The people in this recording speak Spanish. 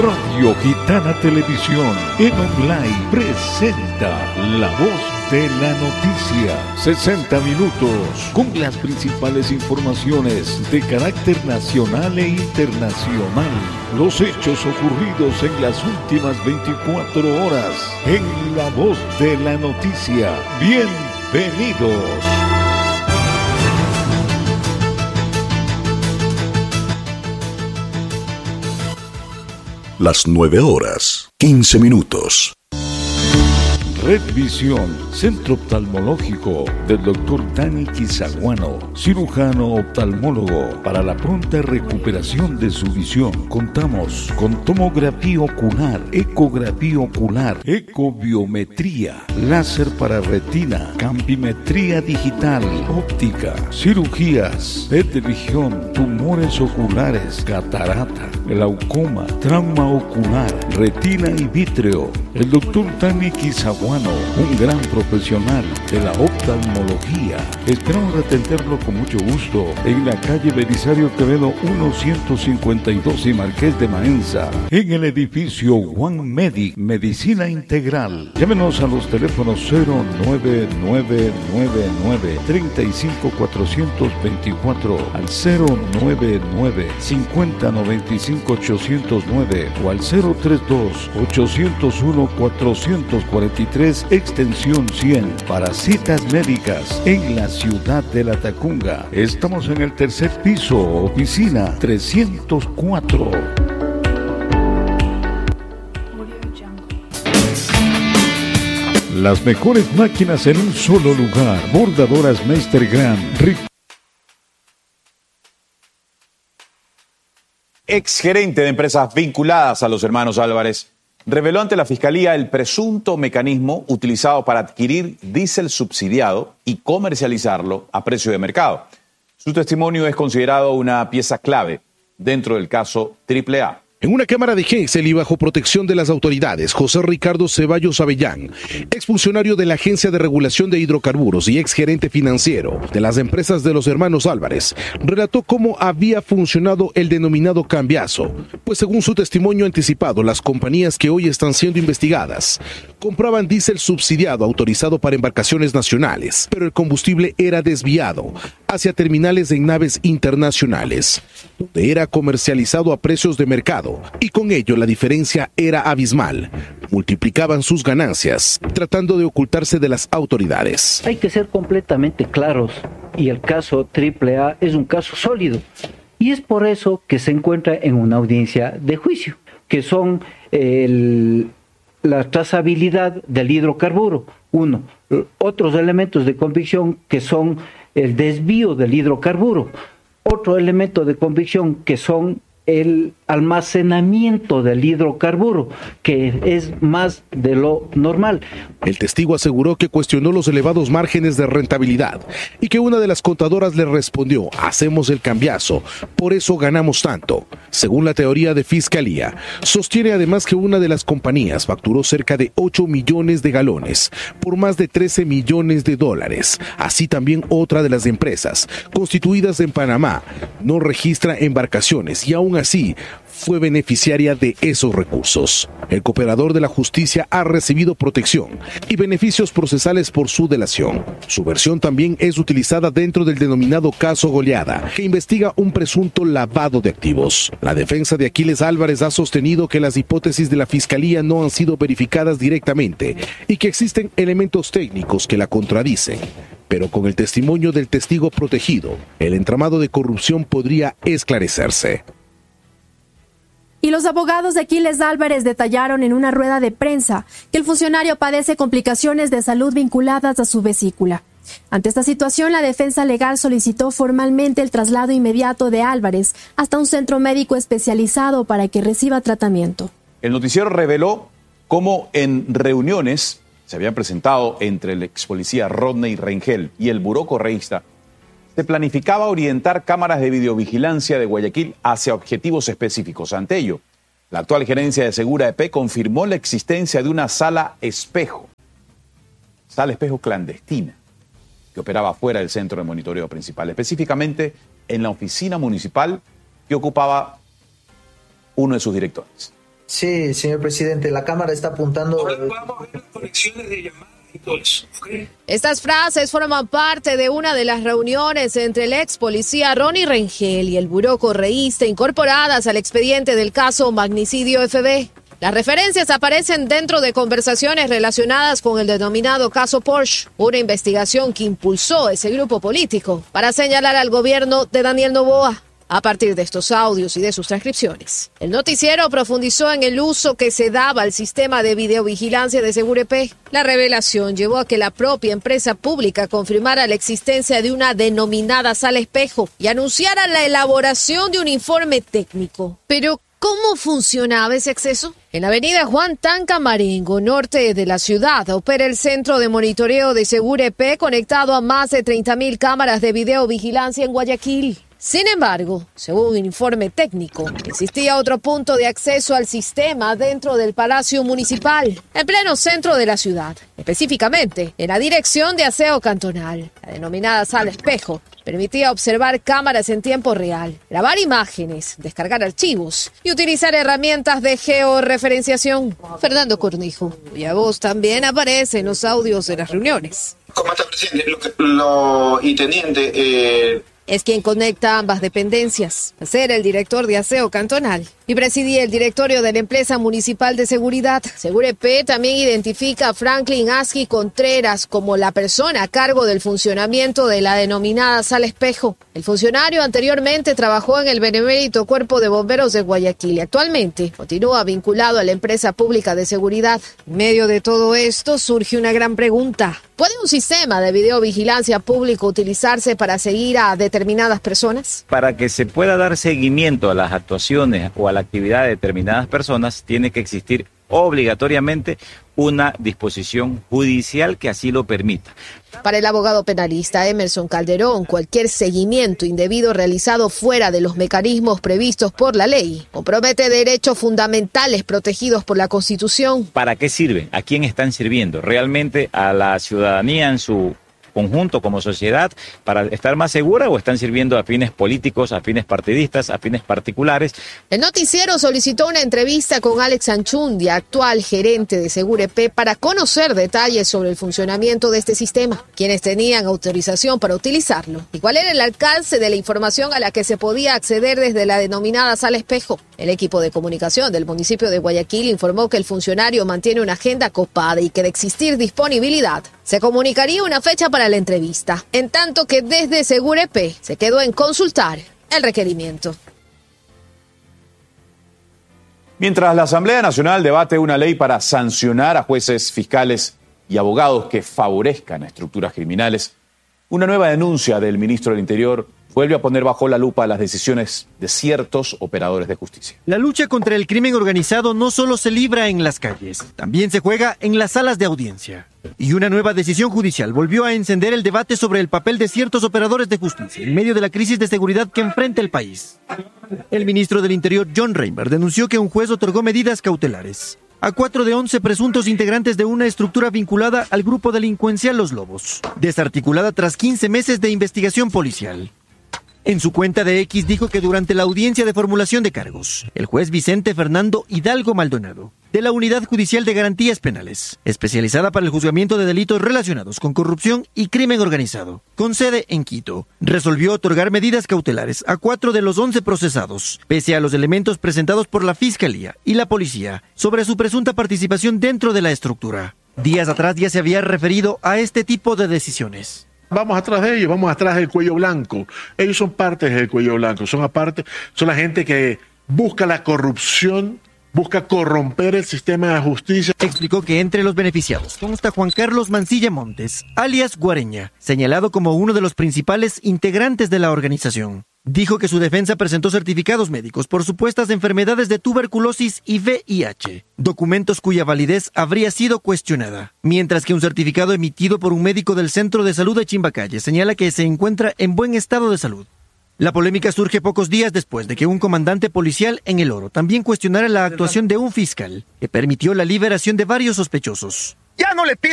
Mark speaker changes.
Speaker 1: Radio Gitana Televisión en online presenta La Voz de la Noticia. 60 minutos con las principales informaciones de carácter nacional e internacional. Los hechos ocurridos en las últimas 24 horas en La Voz de la Noticia. Bienvenidos.
Speaker 2: Las 9:15.
Speaker 1: Red Visión, Centro Oftalmológico del Dr. Dani Quizaguano, cirujano oftalmólogo. Para la pronta recuperación de su visión, contamos con tomografía ocular, ecografía ocular, ecobiometría, láser para retina, campimetría digital, óptica, cirugías, PET de visión, tumores oculares, catarata, glaucoma, trauma ocular, retina y vítreo. El Dr. Dani Quizaguano, un gran profesional de la oftalmología. Esperamos atenderlo con mucho gusto en la calle Belisario Quevedo 152 y Marqués de Maenza, en el edificio One Medic, Medicina Integral. Llámenos a los teléfonos 09999-35424, al 099-5095-809 o al 032-801-443, extensión 100, para citas médicas en la ciudad de La Tacunga. Estamos en el tercer piso, oficina 304. Las mejores máquinas en un solo lugar. Bordadoras Meister Grand.
Speaker 3: Exgerente de empresas vinculadas a los hermanos Álvarez reveló ante la Fiscalía el presunto mecanismo utilizado para adquirir diésel subsidiado y comercializarlo a precio de mercado. Su testimonio es considerado una pieza clave dentro del caso AAA.
Speaker 4: En una cámara de Gesell y bajo protección de las autoridades, José Ricardo Ceballos Avellán, exfuncionario de la Agencia de Regulación de Hidrocarburos y exgerente financiero de las empresas de los hermanos Álvarez, relató cómo había funcionado el denominado cambiazo, pues según su testimonio anticipado, las compañías que hoy están siendo investigadas compraban diésel subsidiado autorizado para embarcaciones nacionales, pero el combustible era desviado hacia terminales en naves internacionales, donde era comercializado a precios de mercado, y con ello la diferencia era abismal. Multiplicaban sus ganancias, tratando de ocultarse de las autoridades.
Speaker 5: Hay que ser completamente claros, y el caso AAA es un caso sólido, y es por eso que se encuentra en una audiencia de juicio, que son la trazabilidad del hidrocarburo, otros elementos de convicción que son el desvío del hidrocarburo, otro elemento de convicción que son el almacenamiento del hidrocarburo, que es más de lo normal.
Speaker 4: El testigo aseguró que cuestionó los elevados márgenes de rentabilidad y que una de las contadoras le respondió: hacemos el cambiazo, por eso ganamos tanto. Según la teoría de Fiscalía, sostiene además que una de las compañías facturó cerca de 8 millones de galones por más de 13 millones de dólares. Así también otra de las empresas, constituidas en Panamá, no registra embarcaciones y aún así fue beneficiaria de esos recursos. El cooperador de la justicia ha recibido protección y beneficios procesales por su delación. Su versión también es utilizada dentro del denominado caso Goleada, que investiga un presunto lavado de activos. La defensa de Aquiles Álvarez ha sostenido que las hipótesis de la Fiscalía no han sido verificadas directamente y que existen elementos técnicos que la contradicen. Pero con el testimonio del testigo protegido, el entramado de corrupción podría esclarecerse.
Speaker 6: Y los abogados de Aquiles Álvarez detallaron en una rueda de prensa que el funcionario padece complicaciones de salud vinculadas a su vesícula. Ante esta situación, la defensa legal solicitó formalmente el traslado inmediato de Álvarez hasta un centro médico especializado para que reciba tratamiento.
Speaker 3: El noticiero reveló cómo en reuniones se habían presentado entre el ex policía Rodney Rengel y el buró correísta, se planificaba orientar cámaras de videovigilancia de Guayaquil hacia objetivos específicos. Ante ello, la actual gerencia de Segura EP confirmó la existencia de una sala espejo clandestina, que operaba fuera del centro de monitoreo principal, específicamente en la oficina municipal que ocupaba uno de sus directores.
Speaker 2: Sí, señor presidente, la cámara está apuntando...
Speaker 7: Ahora vamos a ver las conexiones de llamadas y todo eso, ¿okay?
Speaker 8: Estas frases forman parte de una de las reuniones entre el ex policía Ronnie Rengel y el buró correísta incorporadas al expediente del caso Magnicidio FB. Las referencias aparecen dentro de conversaciones relacionadas con el denominado caso Porsche, una investigación que impulsó ese grupo político para señalar al gobierno de Daniel Noboa. A partir de estos audios y de sus transcripciones, el noticiero profundizó en el uso que se daba al sistema de videovigilancia de Segurep. La revelación llevó a que la propia empresa pública confirmara la existencia de una denominada sala espejo y anunciara la elaboración de un informe técnico. Pero, ¿cómo funcionaba ese acceso? En la avenida Juan Tanca Marengo, norte de la ciudad, opera el centro de monitoreo de Segurep conectado a más de 30.000 cámaras de videovigilancia en Guayaquil. Sin embargo, según un informe técnico, existía otro punto de acceso al sistema dentro del Palacio Municipal, en pleno centro de la ciudad, específicamente en la dirección de aseo cantonal. La denominada sala espejo permitía observar cámaras en tiempo real, grabar imágenes, descargar archivos y utilizar herramientas de georreferenciación. Fernando Cornijo, cuya voz también aparece en los audios de las reuniones.
Speaker 7: Comandante presidente, y teniente,
Speaker 8: es quien conecta ambas dependencias, a ser el director de aseo cantonal y presidía el directorio de la empresa municipal de seguridad. Segurep también identifica a Franklin Asqui Contreras como la persona a cargo del funcionamiento de la denominada sala espejo. El funcionario anteriormente trabajó en el benemérito Cuerpo de Bomberos de Guayaquil y actualmente continúa vinculado a la empresa pública de seguridad. En medio de todo esto surge una gran pregunta. ¿Puede un sistema de videovigilancia público utilizarse para seguir a determinadas personas?
Speaker 9: Para que se pueda dar seguimiento a las actuaciones o a la actividad de determinadas personas, tiene que existir obligatoriamente una disposición judicial que así lo permita.
Speaker 8: Para el abogado penalista Emerson Calderón, cualquier seguimiento indebido realizado fuera de los mecanismos previstos por la ley compromete derechos fundamentales protegidos por la Constitución.
Speaker 9: ¿Para qué sirven? ¿A quién están sirviendo? ¿Realmente a la ciudadanía en su conjunto como sociedad para estar más segura o están sirviendo a fines políticos, a fines partidistas, a fines particulares?
Speaker 8: El noticiero solicitó una entrevista con Alex Anchundia, actual gerente de Segurep, para conocer detalles sobre el funcionamiento de este sistema, quienes tenían autorización para utilizarlo y cuál era el alcance de la información a la que se podía acceder desde la denominada sala espejo. El equipo de comunicación del municipio de Guayaquil informó que el funcionario mantiene una agenda copada y que de existir disponibilidad se comunicaría una fecha para la entrevista, en tanto que desde Segurep se quedó en consultar el requerimiento.
Speaker 3: Mientras la Asamblea Nacional debate una ley para sancionar a jueces, fiscales y abogados que favorezcan a estructuras criminales, una nueva denuncia del ministro del Interior vuelve a poner bajo la lupa las decisiones de ciertos operadores de justicia.
Speaker 10: La lucha contra el crimen organizado no solo se libra en las calles, también se juega en las salas de audiencia. Y una nueva decisión judicial volvió a encender el debate sobre el papel de ciertos operadores de justicia en medio de la crisis de seguridad que enfrenta el país. El ministro del Interior, John Reinberg, denunció que un juez otorgó medidas cautelares a 4 de 11 presuntos integrantes de una estructura vinculada al grupo delincuencial Los Lobos, desarticulada tras 15 meses de investigación policial. En su cuenta de X dijo que durante la audiencia de formulación de cargos, el juez Vicente Fernando Hidalgo Maldonado, de la Unidad Judicial de Garantías Penales, especializada para el juzgamiento de delitos relacionados con corrupción y crimen organizado, con sede en Quito, resolvió otorgar medidas cautelares a 4 de los 11 procesados, pese a los elementos presentados por la Fiscalía y la Policía sobre su presunta participación dentro de la estructura. Días atrás ya se había referido a este tipo de decisiones.
Speaker 11: Vamos atrás de ellos, vamos atrás del cuello blanco. Ellos son parte del cuello blanco, son la gente que busca la corrupción, busca corromper el sistema de justicia.
Speaker 10: Explicó que entre los beneficiados consta Juan Carlos Mancilla Montes, alias Guareña, señalado como uno de los principales integrantes de la organización. Dijo que su defensa presentó certificados médicos por supuestas enfermedades de tuberculosis y VIH, documentos cuya validez habría sido cuestionada, mientras que un certificado emitido por un médico del Centro de Salud de Chimbacalle señala que se encuentra en buen estado de salud. La polémica surge pocos días después de que un comandante policial en El Oro también cuestionara la actuación de un fiscal que permitió la liberación de varios sospechosos.
Speaker 12: Ya no le pido